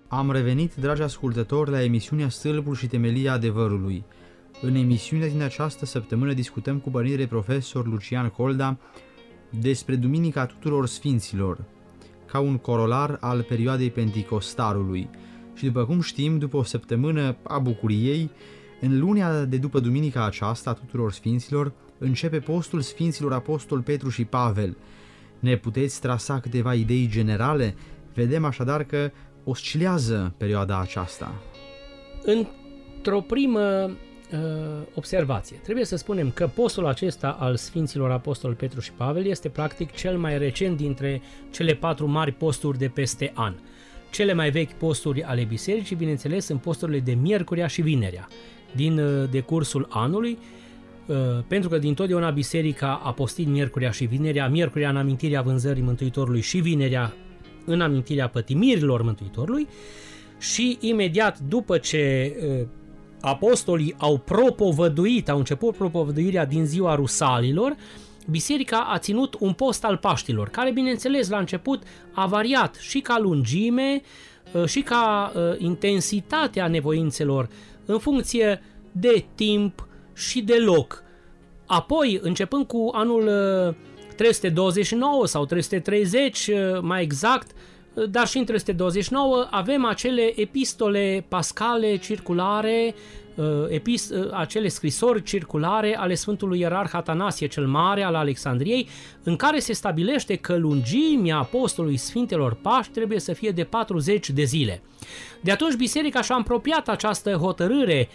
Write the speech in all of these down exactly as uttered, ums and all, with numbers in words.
Am revenit, dragi ascultători, la emisiunea Stâlpul și temelia adevărului. În emisiunea din această săptămână discutăm cu părintele profesor Lucian Holda despre Duminica Tuturor Sfinților, ca un corolar al perioadei Penticostalului. Și după cum știm, după o săptămână a bucuriei, în luna de după Duminica aceasta a Tuturor Sfinților, începe postul Sfinților Apostol Petru și Pavel. Ne puteți trasa câteva idei generale? Vedem așadar că oscilează perioada aceasta. Într-o primă uh, observație, trebuie să spunem că postul acesta al Sfinților Apostol Petru și Pavel este practic cel mai recent dintre cele patru mari posturi de peste an. Cele mai vechi posturi ale bisericii, bineînțeles, sunt posturile de miercurea și vinerea din uh, decursul anului, uh, pentru că dintotdeauna biserica a postit miercurea și vinerea, miercurea în amintirea vânzării Mântuitorului și vinerea în amintirea pătimirilor Mântuitorului, și imediat după ce uh, apostolii au propovăduit, au început propovăduirea din ziua Rusalilor, biserica a ținut un post al Paștilor, care, bineînțeles, la început a variat și ca lungime uh, și ca uh, intensitatea nevoințelor în funcție de timp și de loc. Apoi, începând cu anul uh, trei sute douăzeci și nouă sau trei sute treizeci, mai exact, dar și în trei sute douăzeci și nouă avem acele epistole pascale circulare, epist- acele scrisori circulare ale Sfântului Ierarh Atanasie cel Mare al Alexandriei, în care se stabilește că lungimea apostolului Sfintelor Paști trebuie să fie de patruzeci de zile. De atunci biserica și-a apropiat această hotărâre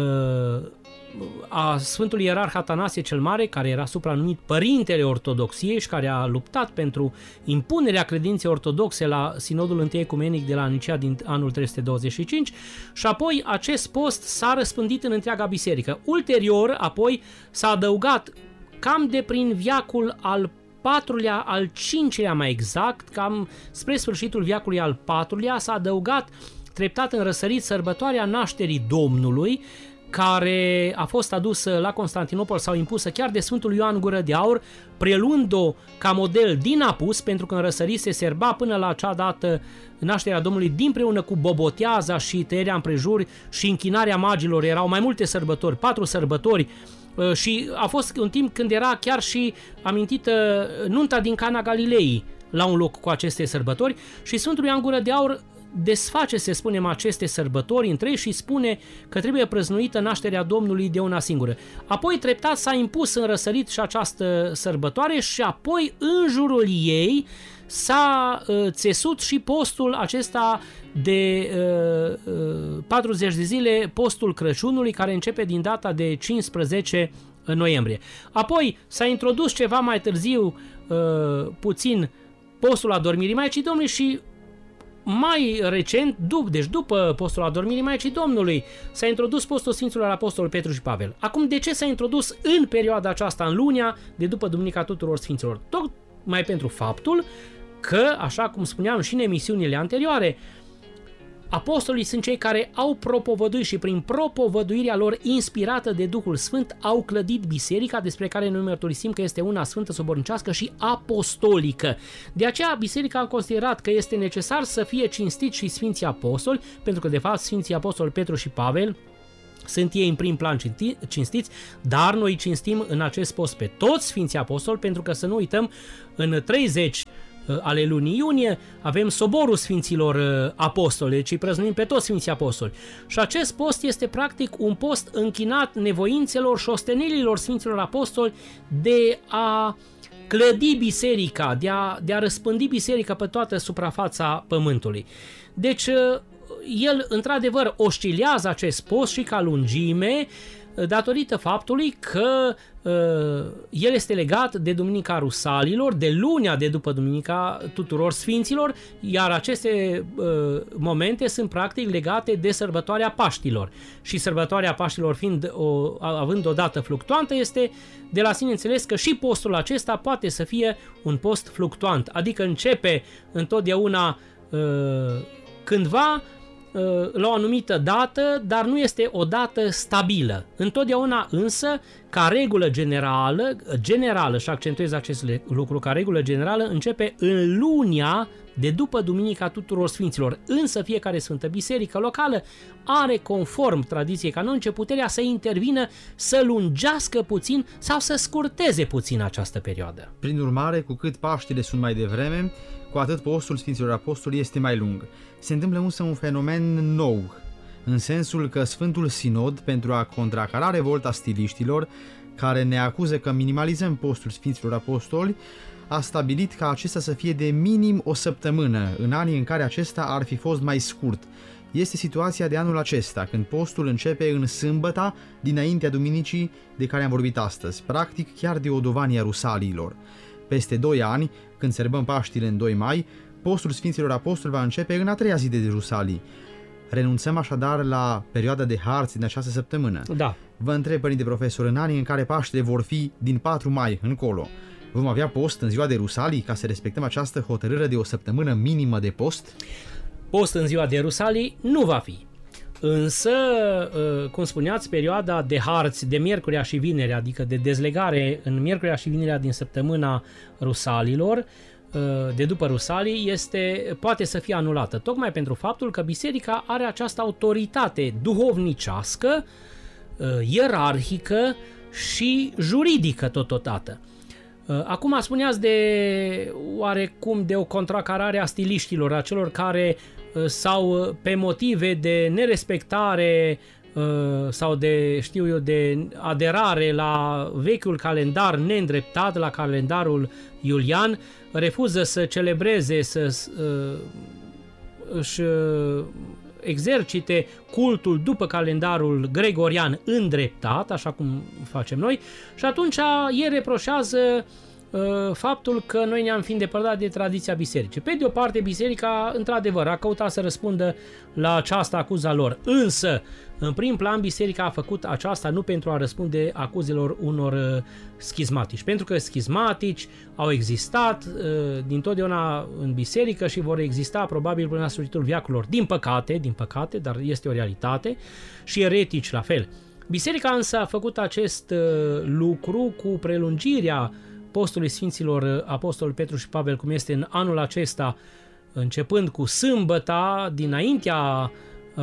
a Sfântului Ierarh Atanasie cel Mare, care era supranumit Părintele Ortodoxiei și care a luptat pentru impunerea credinței ortodoxe la Sinodul Întâi Ecumenic de la Nicea din anul trei sute douăzeci și cinci, și apoi acest post s-a răspândit în întreaga biserică. Ulterior, apoi, s-a adăugat cam de prin veacul al patrulea, al cincilea mai exact, cam spre sfârșitul veacului al patrulea, s-a adăugat treptat în răsărit sărbătoarea nașterii Domnului, care a fost adusă la Constantinopol sau impusă chiar de Sfântul Ioan Gură de Aur, preluând-o ca model din apus, pentru că în răsărit se serba până la acea dată nașterea Domnului dinpreună cu boboteaza și tăierea împrejur și închinarea magilor. Erau mai multe sărbători, patru sărbători, și a fost un timp când era chiar și amintită nunta din Cana Galilei la un loc cu aceste sărbători, și Sfântul Ioan Gură de Aur desface, să spunem, aceste sărbători între ei și spune că trebuie prăznuită nașterea Domnului de una singură. Apoi treptat s-a impus în răsărit și această sărbătoare și apoi în jurul ei s-a uh, țesut și postul acesta de uh, uh, patruzeci de zile, postul Crăciunului, care începe din data de cincisprezece noiembrie. Apoi s-a introdus ceva mai târziu uh, puțin postul Adormirii Maicii Domnului și mai recent, dup, deci după postul Adormirii Maicii Domnului, s-a introdus postul Sfinților Apostol Petru și Pavel. Acum, de ce s-a introdus în perioada aceasta, în lunea de după Duminica Tuturor Sfinților? Tocmai pentru faptul că, așa cum spuneam și în emisiunile anterioare, apostolii sunt cei care au propovăduit și prin propovăduirea lor inspirată de Duhul Sfânt au clădit biserica, despre care noi mărturisim că este una sfântă, sobornicească și apostolică. De aceea biserica a considerat că este necesar să fie cinstiți și Sfinții Apostoli, pentru că de fapt Sfinții Apostoli Petru și Pavel sunt ei în prim plan cinstiți, dar noi cinstim în acest post pe toți Sfinții Apostoli, pentru că să nu uităm, în treizeci ale lunii iunie avem soborul Sfinților Apostoli, deci îi prăznuim pe toți Sfinții Apostoli. Și acest post este practic un post închinat nevoințelor și ostenelilor Sfinților Apostoli de a clădi biserica, de a, de a răspândi biserica pe toată suprafața pământului. Deci el într-adevăr oscilează acest post și ca lungime, datorită faptului că uh, el este legat de Duminica Rusalilor, de lunea de după Duminica Tuturor Sfinților, iar aceste uh, momente sunt practic legate de sărbătoarea Paștilor. Și sărbătoarea Paștilor fiind o, având o dată fluctuantă, este de la sine înțeles că și postul acesta poate să fie un post fluctuant, adică începe întotdeauna uh, cândva la o anumită dată, dar nu este o dată stabilă. Întotdeauna însă, ca regulă generală, generală și accentuez acest lucru, ca regulă generală, începe în lunea de după Duminica Tuturor Sfinților, însă fiecare Sfântă Biserică locală are, conform tradiției canonice, puterea să intervină, să lungească puțin sau să scurteze puțin această perioadă. Prin urmare, cu cât Paștile sunt mai devreme, cu atât postul Sfinților Apostoli este mai lung. Se întâmplă însă un fenomen nou, în sensul că Sfântul Sinod, pentru a contracara revolta stiliștilor, care ne acuză că minimalizăm postul Sfinților Apostoli, a stabilit ca acesta să fie de minim o săptămână, în anii în care acesta ar fi fost mai scurt. Este situația de anul acesta, când postul începe în sâmbăta dinaintea duminicii de care am vorbit astăzi, practic chiar de Odovania Rusaliilor. Peste doi ani, când sărbăm Paștile în doi mai, postul Sfinților Apostoli va începe în a treia zi de Rusalii. Renunțăm așadar la perioada de harți din această săptămână. Da. Vă întreb, părinte profesor, în anii în care Paștile vor fi din patru mai încolo, vom avea post în ziua de Rusalii ca să respectăm această hotărâre de o săptămână minimă de post? Post în ziua de Rusalii nu va fi. Însă, cum spuneați, perioada de harți de miercurea și vinerea, adică de dezlegare în miercurea și vinerea din săptămâna Rusalilor, de după Rusalii, este, poate să fie anulată, tocmai pentru faptul că biserica are această autoritate duhovnicească, ierarhică și juridică totodată. Acum spuneați de oarecum de o contracarare a stiliștilor, a celor care sau pe motive de nerespectare sau de, știu eu, de aderare la vechiul calendar neîndreptat, la calendarul iulian, refuză să celebreze, să își exercite cultul după calendarul gregorian îndreptat, așa cum facem noi, și atunci ei reproșează uh, faptul că noi ne-am fi îndepărtat de tradiția bisericii. Pe de o parte, biserica, într-adevăr, a căutat să răspundă la această acuză lor, însă, în prim plan, biserica a făcut aceasta nu pentru a răspunde acuzelor unor uh, schismatici, pentru că schismatici au existat uh, dintotdeauna în biserică și vor exista probabil până la sfârșitul veacurilor. Din păcate, din păcate, dar este o realitate, și eretici la fel. Biserica însă a făcut acest uh, lucru cu prelungirea postului Sfinților Apostoli Petru și Pavel, cum este în anul acesta, începând cu sâmbăta, dinaintea uh,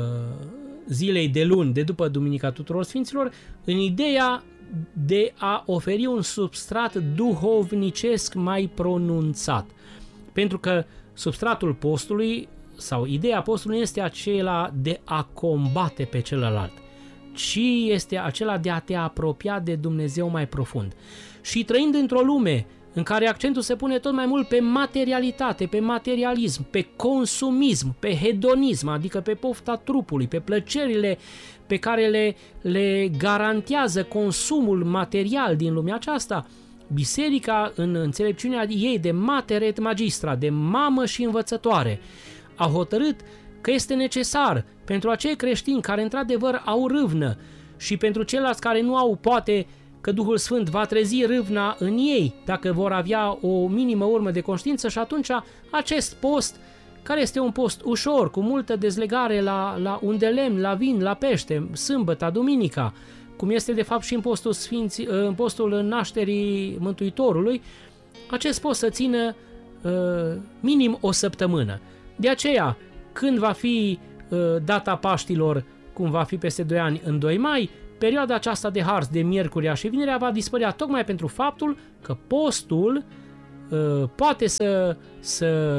zilei de luni, de după Duminica Tuturor Sfinților, în ideea de a oferi un substrat duhovnicesc mai pronunțat. Pentru că substratul postului sau ideea postului este acela de a combate pe celălalt, ci este acela de a te apropia de Dumnezeu mai profund. Și trăind într-o lume în care accentul se pune tot mai mult pe materialitate, pe materialism, pe consumism, pe hedonism, adică pe pofta trupului, pe plăcerile pe care le, le garantează consumul material din lumea aceasta, biserica, în înțelepciunea ei de mater et magistra, de mamă și învățătoare, a hotărât că este necesar pentru acei creștini care într-adevăr au râvnă și pentru ceilalți care nu au, poate că Duhul Sfânt va trezi râvna în ei dacă vor avea o minimă urmă de conștiință, și atunci acest post, care este un post ușor, cu multă dezlegare la, la un de lemn, la vin, la pește, sâmbăta, duminica, cum este de fapt și în postul, Sfinți, în postul nașterii Mântuitorului, acest post să țină uh, minim o săptămână. De aceea, când va fi uh, data Paștilor, cum va fi peste doi ani, în doi mai, perioada aceasta de harți de miercurea și vinerea va dispărea tocmai pentru faptul că postul uh, poate să, să,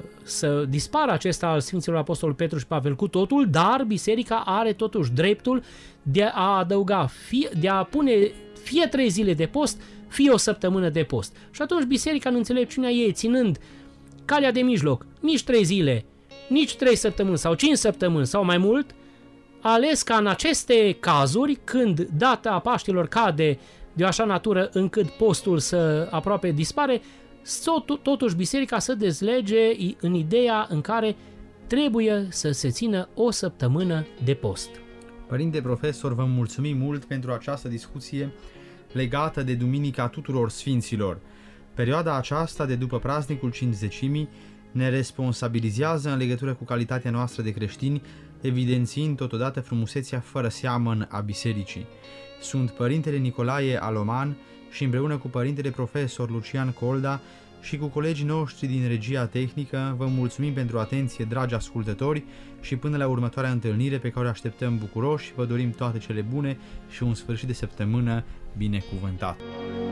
să dispară acesta al Sfinților Apostol Petru și Pavel cu totul, dar biserica are totuși dreptul de a adăuga, fie, de a pune fie trei zile de post, fie o săptămână de post. Și atunci biserica, în înțelepciunea ei, ținând calea de mijloc, nici trei zile, nici trei săptămâni sau cinci săptămâni sau mai mult, a ales ca în aceste cazuri, când data Paștilor cade de o așa natură încât postul să aproape dispare, totuși biserica să dezlege în ideea în care trebuie să se țină o săptămână de post. Părinte profesor, vă mulțumim mult pentru această discuție legată de Duminica Tuturor Sfinților. Perioada aceasta de după praznicul Cincizecimii ne responsabilizează în legătură cu calitatea noastră de creștini, evidențiind totodată frumusețea fără seamăn a bisericii. Sunt Părintele Nicolae Aloman și împreună cu Părintele Profesor Lucian Colda și cu colegii noștri din regia tehnică vă mulțumim pentru atenție, dragi ascultători, și până la următoarea întâlnire pe care o așteptăm bucuroși, vă dorim toate cele bune și un sfârșit de săptămână binecuvântat.